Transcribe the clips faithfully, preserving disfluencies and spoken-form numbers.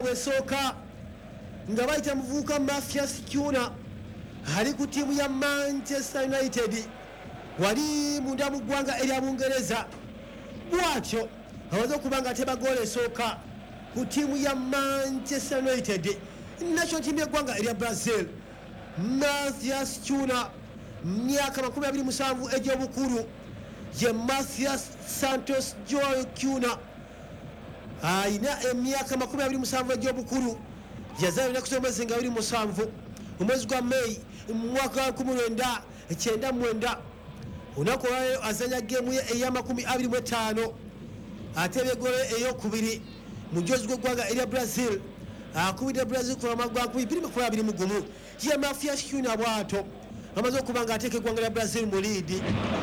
esooka nga bayita muvubuka Mathias Cuna ali ku ttiimu ya Manchester United wali munda mu ggwanga erya Bungereza bwatyo amaze okuba nga ateba goolo esooka ku ttiimu ya Manchester United national team y'eggwanga erya Brazil. Mathias Cuna myaka makumi abiri musanvu egy'obukulu ye Mathias Santos Joao Cuna ayina emyaka makumi abiri musanvu egy'obukulu yazaalibwa ku mwezi nga abiri musanvu omwezi gwa Mei mu mwaka wa kumi lwenda ekyenda mwenda olunaku olwaleero azanya geemu ye ey'amakumi abiri mu etaano ateebye goolo ey'okubiri mu njozi gw'eggwanga erya Brazil akubidde Brazil kuva amagwa nkumi bbiri makumi abiri mu gumu ye Mathias Cuna bwato amaze okuba nga ateeka eggwanga lya Brazil mu liidi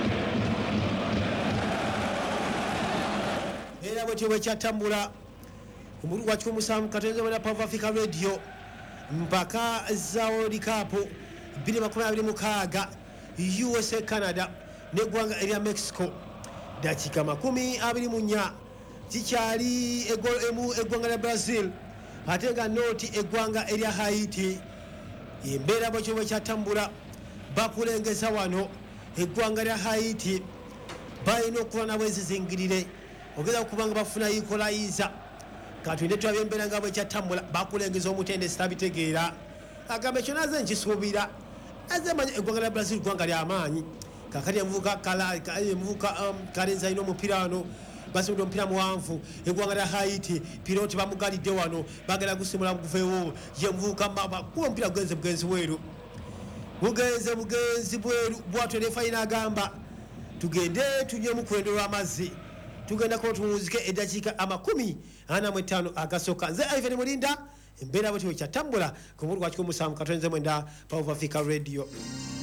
era bwetyo bwekyatambula omulugu wa kikumi musanvu katonze mwana Power Africa Radio mpaka za World Cup bbiri makumi abiri mukaaga U S A Canada n'eggwanga erya Mexico dakiika makumi abiri mu nnya kikyali eggoolo emu eggwanga lya Brazil ate nga nooti eggwanga erya Haiti. Embeera bwekyo bwekyatambula bakulengeza wano eggwanga lya Haiti balina okuba nabo ezizingirire ogeza okuba nga bafuna equalizer katwinde tulabye embeera nga bwekyatambula bakulengeza omutendesi tabitegeera agamba ekyo naze nkisuubira naze manya eggwanga lya Brazil ggwanga ly'amaanyi kakati emuvuka kalenzi alina omupiira wano basibudde omupiira muwanvu eggwanga lya Haiti piloti bamugalidde wano bagenda gusimula guveewo ye muvuka kuba omupiira gugenze bugenzi bweru bugenze bugenzi bweru bwatyo refa inagamba tugende tunyemu kwendo lw'amazzi tugenda ko tuwuzike eddakiika amakumi ana mu etaano agasooka. Nze Ivan Mulinda embeera bwetyo bwekyatambula ku mulugu wa kikumi musanvu katonze mwenda Power Africa Radio.